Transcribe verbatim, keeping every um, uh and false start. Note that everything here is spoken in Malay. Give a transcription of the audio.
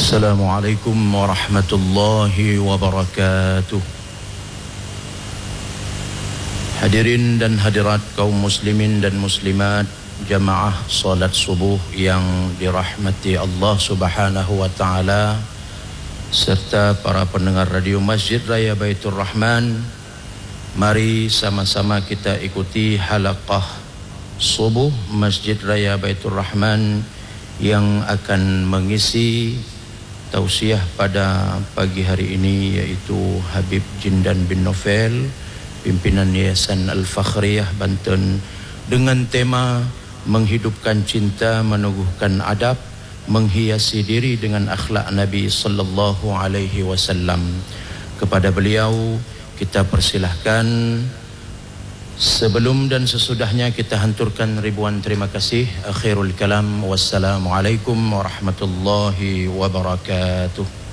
Assalamualaikum warahmatullahi wabarakatuh. Hadirin dan hadirat kaum muslimin dan muslimat, jamaah salat subuh yang dirahmati Allah Subhanahu wa taala, serta para pendengar radio Masjid Raya Baitur Rahman, mari sama-sama kita ikuti halaqah subuh Masjid Raya Baitur Rahman yang akan mengisi tausiah pada pagi hari ini, yaitu Habib Jindan bin Novel, pimpinan Yayasan Al-Fakhriyah Banten, dengan tema menghidupkan cinta, meneguhkan adab, menghiasi diri dengan akhlak Nabi sallallahu alaihi wasallam. Kepada beliau kita persilahkan. Sebelum dan sesudahnya kita hanturkan ribuan terima kasih. Akhirul kalam, wassalamualaikum warahmatullahi wabarakatuh.